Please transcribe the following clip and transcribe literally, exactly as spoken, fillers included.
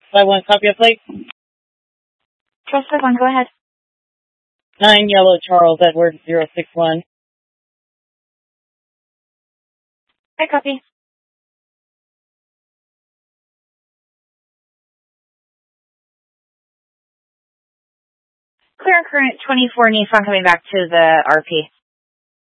five one, copy of plate. Charles five one, go ahead. nine Yellow Charles Edward zero six one. I copy. Clear current twenty-four Nissan coming back to the R P.